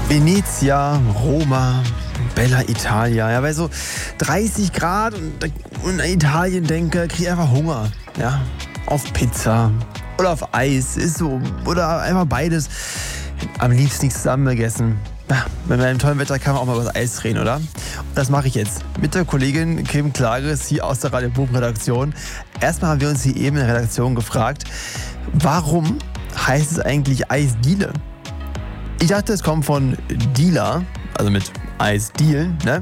Venezia, Roma, Bella Italia. Ja, bei so 30 Grad und an Italien denke, kriege ich einfach Hunger. Ja, auf Pizza oder auf Eis, ist so, oder einfach beides. Am liebsten nicht zusammen gegessen. Ja, bei meinem tollen Wetter kann man auch mal über das Eis reden, oder? Und das mache ich jetzt mit der Kollegin Kim Klages hier aus der Radio Bochum-Redaktion. Erstmal haben wir uns hier eben in der Redaktion gefragt, warum heißt es eigentlich Eisdiele? Ich dachte, es kommt von Dealer, also mit Eis dealen, ne?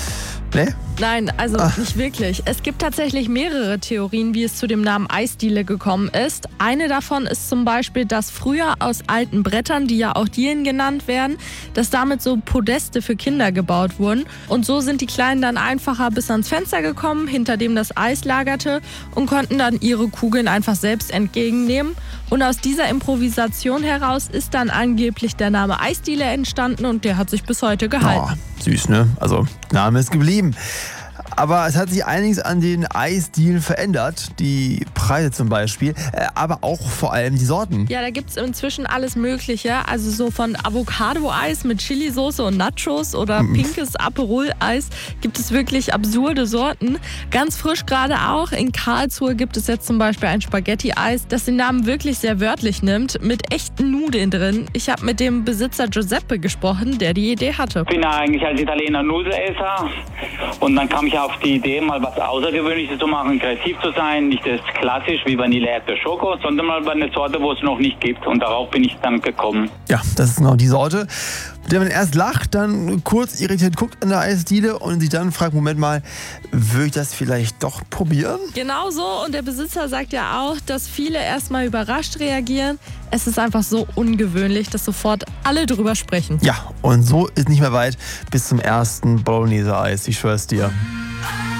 Ne? Nein, also nicht wirklich. Es gibt tatsächlich mehrere Theorien, wie es zu dem Namen Eisdiele gekommen ist. Eine davon ist zum Beispiel, dass früher aus alten Brettern, die ja auch Dielen genannt werden, dass damit so Podeste für Kinder gebaut wurden. Und so sind die Kleinen dann einfacher bis ans Fenster gekommen, hinter dem das Eis lagerte, und konnten dann ihre Kugeln einfach selbst entgegennehmen. Und aus dieser Improvisation heraus ist dann angeblich der Name Eisdiele entstanden und der hat sich bis heute gehalten. Oh, süß, ne? Also, Name ist geblieben. Aber es hat sich einiges an den Eisdielen verändert. Die Preise zum Beispiel, aber auch vor allem die Sorten. Ja, da gibt es inzwischen alles Mögliche. Also so von Avocado-Eis mit Chilisauce und Nachos oder pinkes Aperol-Eis gibt es wirklich absurde Sorten. Ganz frisch gerade auch in Karlsruhe gibt es jetzt zum Beispiel ein Spaghetti-Eis, das den Namen wirklich sehr wörtlich nimmt, mit echten Nudeln drin. Ich habe mit dem Besitzer Giuseppe gesprochen, der die Idee hatte. Ich bin eigentlich als Italiener Nudelesser und dann kam ich auf die Idee, mal was Außergewöhnliches zu machen, kreativ zu sein, nicht das klassisch wie Vanille Erdbeer Schoko, sondern mal bei einer Sorte, wo es noch nicht gibt, und darauf bin ich dann gekommen. Ja, das ist genau die Sorte, mit der man erst lacht, dann kurz irritiert guckt an der Eisdiele und sich dann fragt, Moment mal, würde ich das vielleicht doch probieren? Genau so, und der Besitzer sagt ja auch, dass viele erstmal überrascht reagieren. Es ist einfach so ungewöhnlich, dass sofort alle drüber sprechen. Ja, und so ist nicht mehr weit bis zum ersten Bolognese-Eis, ich schwör's dir.